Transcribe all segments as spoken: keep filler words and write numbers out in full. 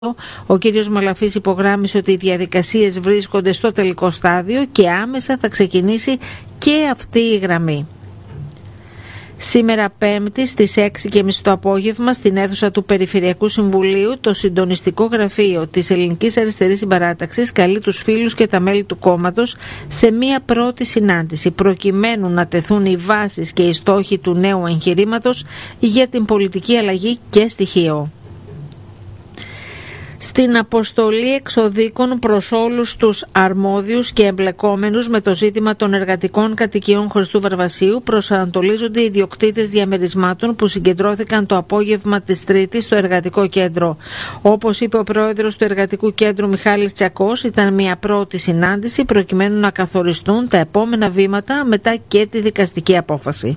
Ο κύριος Μαλαφής υπογράμμισε ότι οι διαδικασίες βρίσκονται στο τελικό στάδιο και άμεσα θα ξεκινήσει και αυτή η γραμμή. Σήμερα Πέμπτη στις έξι και μισή το απόγευμα στην αίθουσα του Περιφερειακού Συμβουλίου το συντονιστικό γραφείο της Ελληνικής Αριστερής Συμπαράταξης καλεί τους φίλους και τα μέλη του κόμματος σε μία πρώτη συνάντηση προκειμένου να τεθούν οι βάσεις και οι στόχοι του νέου εγχειρήματος για την πολιτική αλλαγή και στοιχείο. Στην αποστολή εξοδίκων προς όλους τους αρμόδιους και εμπλεκόμενους με το ζήτημα των εργατικών κατοικιών Χριστού Βαρβασίου προσανατολίζονται οι ιδιοκτήτες διαμερισμάτων που συγκεντρώθηκαν το απόγευμα της Τρίτης στο Εργατικό Κέντρο. Όπως είπε ο πρόεδρος του Εργατικού Κέντρου Μιχάλης Τσακός, ήταν μια πρώτη συνάντηση προκειμένου να καθοριστούν τα επόμενα βήματα μετά και τη δικαστική απόφαση.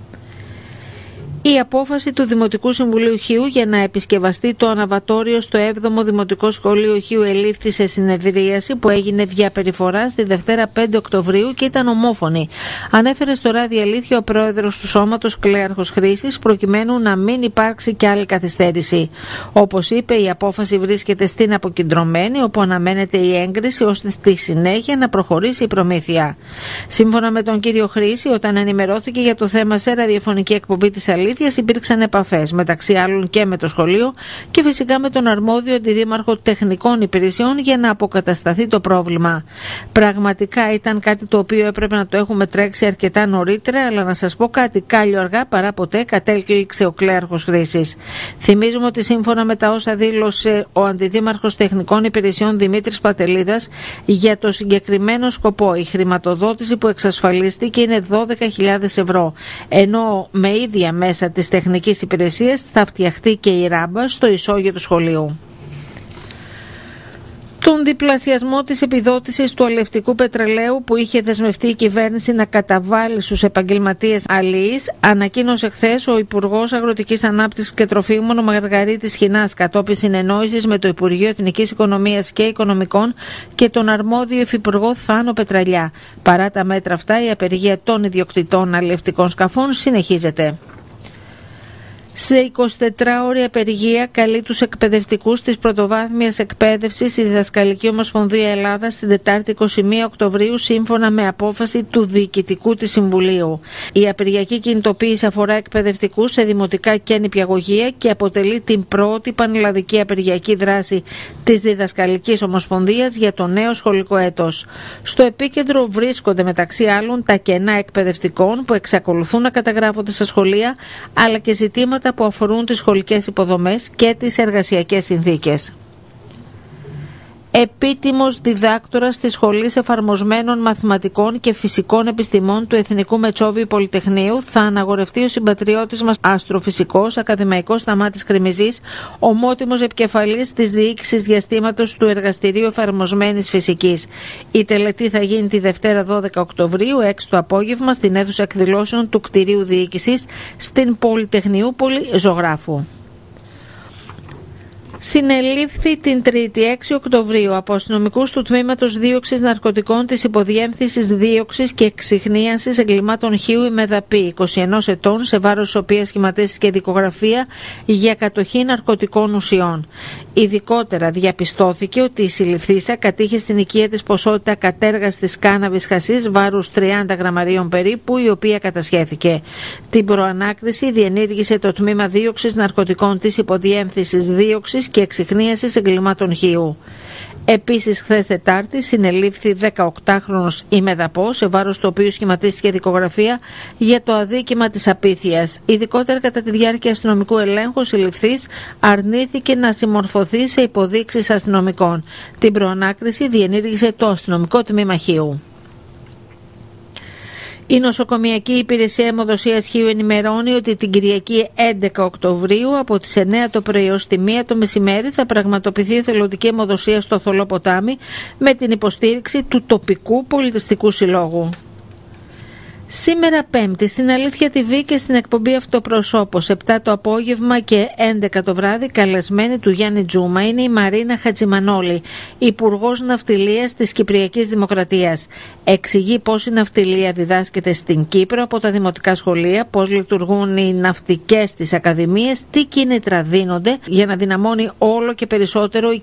Η απόφαση του Δημοτικού Συμβουλίου Χίου για να επισκευαστεί το αναβατόριο στο έβδομο Δημοτικό Σχολείο Χίου ελήφθη σε συνεδρίαση που έγινε διαπεριφορά στη Δευτέρα πέντε Οκτωβρίου και ήταν ομόφωνη. Ανέφερε στο Ράδιο Αλήθεια ο πρόεδρος του Σώματος Κλέαρχος Χρήσης προκειμένου να μην υπάρξει κι άλλη καθυστέρηση. Όπως είπε, η απόφαση βρίσκεται στην αποκεντρωμένη όπου αναμένεται η έγκριση ώστε στη συνέχεια να προχωρήσει η προμήθεια. Σύμφωνα με τον κύριο Χρήση, όταν ενημερώθηκε για το θέμα σε ραδιοφωνική εκπομπή της Αλήθειας, υπήρξαν επαφές μεταξύ άλλων και με το σχολείο και φυσικά με τον αρμόδιο αντιδήμαρχο τεχνικών υπηρεσιών για να αποκατασταθεί το πρόβλημα. Πραγματικά ήταν κάτι το οποίο έπρεπε να το έχουμε τρέξει αρκετά νωρίτερα, αλλά να σας πω κάτι, κάλλιο αργά παρά ποτέ, κατέληξε ο Κλέαρχος Χρήσης. Θυμίζουμε ότι σύμφωνα με τα όσα δήλωσε ο αντιδήμαρχος τεχνικών υπηρεσιών Δημήτρης Πατελίδας, για το συγκεκριμένο σκοπό η χρηματοδότηση που εξασφαλίστηκε είναι δώδεκα χιλιάδες ευρώ, ενώ με ίδια μέσα της τεχνικής υπηρεσίας θα φτιαχτεί και η ράμπα στο ισόγειο του σχολείου. Τον διπλασιασμό της επιδότησης του αλευτικού πετρελαίου που είχε δεσμευτεί η κυβέρνηση να καταβάλει στους επαγγελματίες αλληλείς ανακοίνωσε χθες ο Υπουργός Αγροτικής Ανάπτυξης και Τροφίμων ο Μαργαρίτης Χινάς κατόπιν συνεννόησης με το Υπουργείο Εθνικής Οικονομίας και Οικονομικών και τον αρμόδιο υφυπουργό Θάνο Πετραλιά. Παρά τα μέτρα αυτά, η απεργία των ιδιοκτητών αλληλευτικών σκαφών συνεχίζεται. Σε εικοσιτετράωρη απεργία καλεί τους εκπαιδευτικούς της πρωτοβάθμιας εκπαίδευσης η Διδασκαλική Ομοσπονδία Ελλάδας την Τετάρτη είκοσι μία Οκτωβρίου σύμφωνα με απόφαση του Διοικητικού της Συμβουλίου. Η απεργιακή κινητοποίηση αφορά εκπαιδευτικούς σε δημοτικά και νηπιαγωγεία και αποτελεί την πρώτη πανελλαδική απεργιακή δράση της Διδασκαλικής Ομοσπονδίας για το νέο σχολικό έτος. Στο επίκεντρο βρίσκονται μεταξύ άλλων τα κενά εκπαιδευτικών που εξακολουθούν να καταγράφονται στα σχολεία, αλλά και ζητήματα που αφορούν τις σχολικές υποδομές και τις εργασιακές συνθήκες. Επίτιμος διδάκτορας της Σχολής Εφαρμοσμένων Μαθηματικών και Φυσικών Επιστημών του Εθνικού Μετσόβιου Πολυτεχνείου θα αναγορευτεί ο συμπατριώτης μας αστροφυσικός ακαδημαϊκός Σταμάτης Κρημιζής, ομότιμος επικεφαλής της διοίκησης διαστήματος του Εργαστηρίου Εφαρμοσμένης Φυσικής. Η τελετή θα γίνει τη Δευτέρα δώδεκα Οκτωβρίου, έξι το απόγευμα, στην αίθουσα εκδηλώσεων του κτηρίου διοίκησης στην Πολυτεχνιούπολη Ζωγράφου. Συνελήφθη την Τρίτη έξι Οκτωβρίου από αστυνομικούς του Τμήματος Δίωξης Ναρκωτικών της Υποδιεύθυνσης Δίωξης και Εξιχνίασης Εγκλημάτων Χίου η Μεδαπή, είκοσι ενός ετών, σε βάρος της οποίας σχηματίστηκε δικογραφία για κατοχή ναρκωτικών ουσιών. Ειδικότερα διαπιστώθηκε ότι η συλληφθήσα κατήχε στην οικία της ποσότητα κατέργαστης κάναβης χασίς βάρους τριάντα γραμμαρίων περίπου, η οποία κατασχέθηκε. Την προανάκριση διενήργησε το Τμήμα Δίωξης Ναρκωτικών της Υποδιεύθυνσης Δίωξης και Εξιχνίασης Εγκλημάτων Χίου. Επίσης, χθες Τετάρτη συνελήφθη δεκαοκτάχρονος ημεδαπός, σε βάρος του οποίου σχηματίστηκε δικογραφία για το αδίκημα της απίθειας. Ειδικότερα, κατά τη διάρκεια αστυνομικού ελέγχου, ο συλληφθής αρνήθηκε να συμμορφωθεί σε υποδείξεις αστυνομικών. Την προανάκριση διενήργησε το αστυνομικό τμήμα Χίου. Η Νοσοκομιακή Υπηρεσία Αιμοδοσίας Χίου ενημερώνει ότι την Κυριακή έντεκα Οκτωβρίου από τις εννέα το πρωί ως τη μία το μεσημέρι θα πραγματοποιηθεί εθελοντική αιμοδοσία στο Θολό Ποτάμι με την υποστήριξη του τοπικού πολιτιστικού συλλόγου. Σήμερα Πέμπτη στην Αλήθεια τι βι και στην εκπομπή Αυτοπροσώπος επτά το απόγευμα και έντεκα το βράδυ καλεσμένη του Γιάννη Τζούμα είναι η Μαρίνα Χατζημανόλη, Υπουργός Ναυτιλίας της Κυπριακής Δημοκρατίας. Εξηγεί πώς η ναυτιλία διδάσκεται στην Κύπρο από τα δημοτικά σχολεία, πώς λειτουργούν οι ναυτικές της ακαδημίες, τι κίνητρα δίνονται για να δυναμώνει όλο και περισσότερο η